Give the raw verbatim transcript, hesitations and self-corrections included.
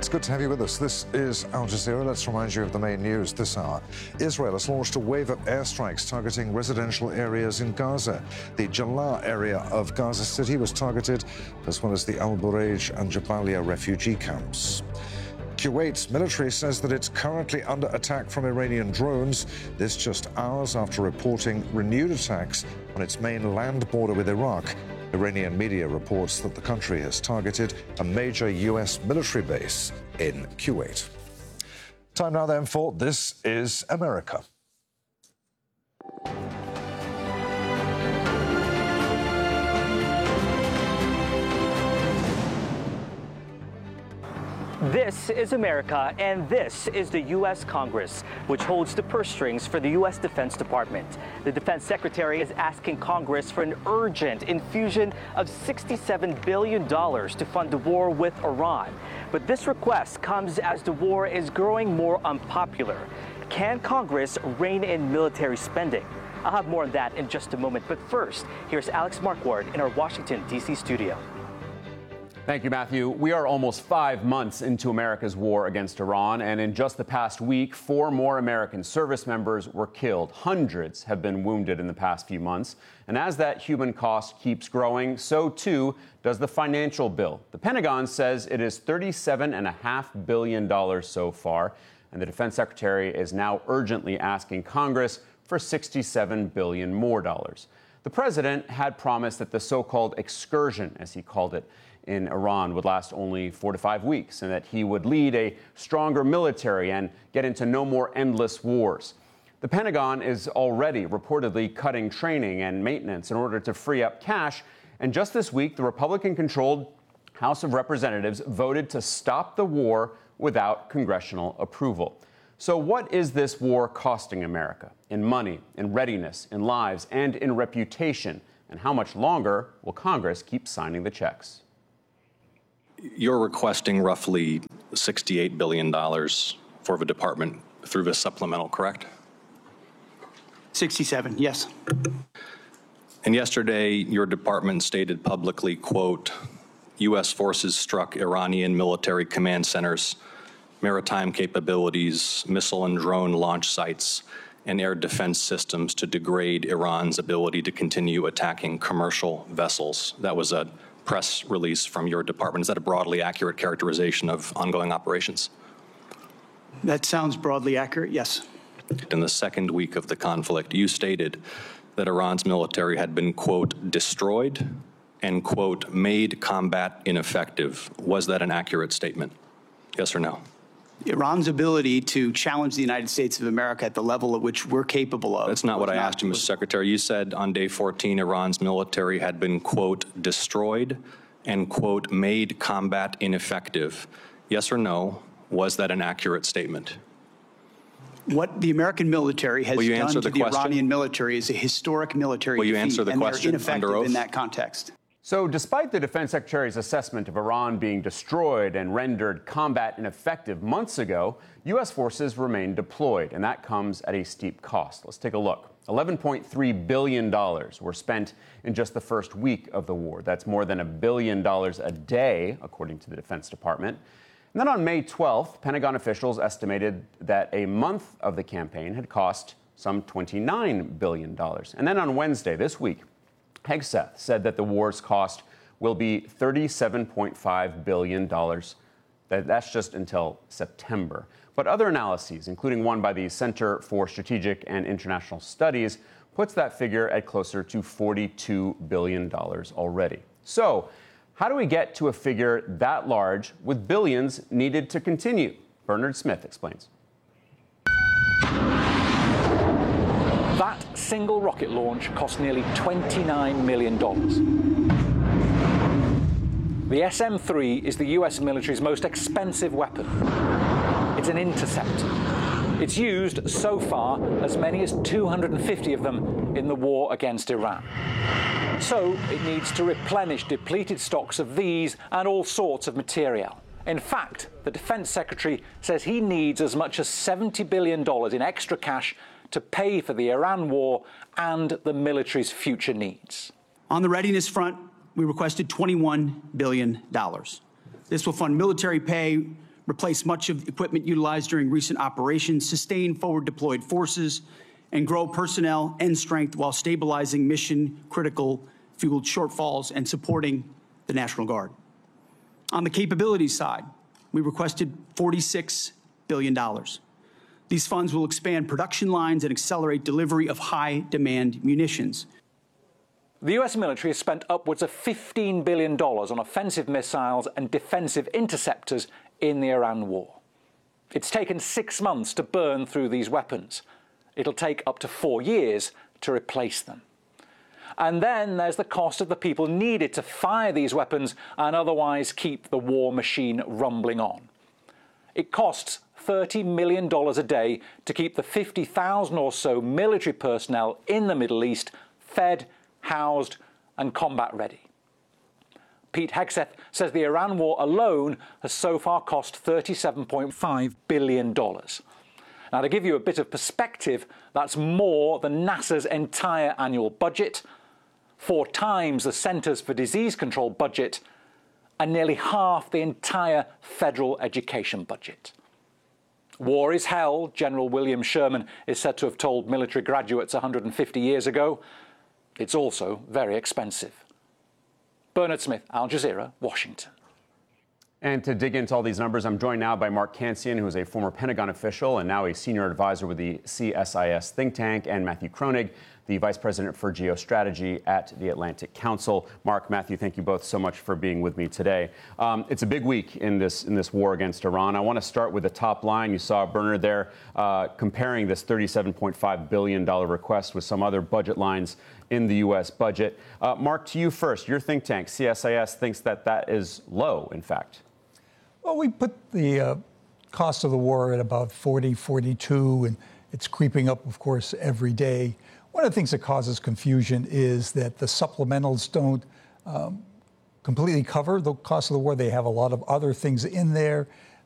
It's good to have you with us. This is Al Jazeera. Let's remind you of the main news this hour. Israel has launched a wave of airstrikes targeting residential areas in Gaza. The Jalal area of Gaza City was targeted, as well as the Al Bureij and Jabalia refugee camps. Kuwait's military says that it's currently under attack from Iranian drones. This just hours after reporting renewed attacks on its main land border with Iraq. Iranian media reports that the country has targeted a major U S military base in Kuwait. Time now then for This is America. This is America, and this is the U S Congress, which holds the purse strings for the U S Defense Department. The Defense Secretary is asking Congress for an urgent infusion of sixty-seven billion dollars to fund the war with Iran. But this request comes as the war is growing more unpopular. Can Congress rein in military spending? I'll have more on that in just a moment. But first, here's Alex Marquardt in our Washington, D C studio. Thank you, Matthew. We are almost five months into America's war against Iran, and in just the past week, four more American service members were killed. Hundreds have been wounded in the past few months. And as that human cost keeps growing, so too does the financial bill. The Pentagon says it is thirty-seven point five billion dollars so far, and the Defense Secretary is now urgently asking Congress for sixty-seven billion dollars more dollars. The president had promised that the so-called excursion, as he called it, in Iran would last only four to five weeks, and that he would lead a stronger military and get into no more endless wars. The Pentagon is already reportedly cutting training and maintenance in order to free up cash, and just this week, the Republican-controlled House of Representatives voted to stop the war without congressional approval. So what is this war costing America in money, in readiness, in lives, and in reputation? And how much longer will Congress keep signing the checks? You're requesting roughly sixty-eight billion dollars for the department through this supplemental, correct? sixty-seven, yes. And yesterday, your department stated publicly, quote, U S forces struck Iranian military command centers, maritime capabilities, missile and drone launch sites, and air defense systems to degrade Iran's ability to continue attacking commercial vessels. That was a press release from your department. Is that a broadly accurate characterization of ongoing operations? That sounds broadly accurate, yes. In the second week of the conflict, you stated that Iran's military had been, quote, destroyed and, quote, made combat ineffective. Was that an accurate statement? Yes or no? Iran's ability to challenge the United States of America at the level at which we're capable of. That's not what I asked you, Mister Secretary. You said on day fourteen, Iran's military had been, quote, destroyed and, quote, made combat ineffective. Yes or no? Was that an accurate statement? What the American military has done to the, the Iranian military is a historic military Will you defeat, answer the and question they're ineffective under oath? in that context. So despite the Defense Secretary's assessment of Iran being destroyed and rendered combat ineffective months ago, U S forces remain deployed, and that comes at a steep cost. Let's take a look. eleven point three billion dollars were spent in just the first week of the war. That's more than a billion dollars a day, according to the Defense Department. And then on May twelfth, Pentagon officials estimated that a month of the campaign had cost some twenty-nine billion dollars. And then on Wednesday this week, Hegseth said that the war's cost will be thirty-seven point five billion dollars. That's just until September. But other analyses, including one by the Center for Strategic and International Studies, puts that figure at closer to forty-two billion dollars already. So, how do we get to a figure that large with billions needed to continue? Bernard Smith explains. That single rocket launch cost nearly twenty-nine million dollars. The S M three is the U S military's most expensive weapon. It's an interceptor. It's used so far as many as two hundred fifty of them in the war against Iran. So it needs to replenish depleted stocks of these and all sorts of material. In fact, the Defense Secretary says he needs as much as seventy billion dollars in extra cash to pay for the Iran war and the military's future needs. On the readiness front, we requested twenty-one billion dollars. This will fund military pay, replace much of the equipment utilized during recent operations, sustain forward-deployed forces, and grow personnel and strength while stabilizing mission-critical fuel shortfalls and supporting the National Guard. On the capabilities side, we requested forty-six billion dollars. These funds will expand production lines and accelerate delivery of high-demand munitions. The U S military has spent upwards of fifteen billion dollars on offensive missiles and defensive interceptors in the Iran war. It's taken six months to burn through these weapons. It'll take up to four years to replace them. And then there's the cost of the people needed to fire these weapons and otherwise keep the war machine rumbling on. It costs thirty million dollars a day to keep the fifty thousand or so military personnel in the Middle East fed, housed and combat ready. Pete Hegseth says the Iran war alone has so far cost thirty-seven point five billion dollars. Now, to give you a bit of perspective, that's more than NASA's entire annual budget, four times the Centers for Disease Control budget, and nearly half the entire federal education budget. War is hell, General William Sherman is said to have told military graduates one hundred fifty years ago. It's also very expensive. Bernard Smith, Al Jazeera, Washington. And to dig into all these numbers, I'm joined now by Mark Cancian, who is a former Pentagon official and now a senior advisor with the C S I S think tank, and Matthew Kronig, the vice president for geostrategy at the Atlantic Council. Mark, Matthew, thank you both so much for being with me today. Um, it's a big week in this in this war against Iran. I want to start with the top line. You saw Bernard there uh, comparing this thirty-seven point five billion dollars request with some other budget lines in the U S budget. Uh, Mark, to you first. Your think tank, C S I S, thinks that that is low, in fact. Well, we put the uh, cost of the war at about forty, forty-two, and it's creeping up, of course, every day. One of the things that causes confusion is that the supplementals don't um, completely cover the cost of the war. They have a lot of other things in there.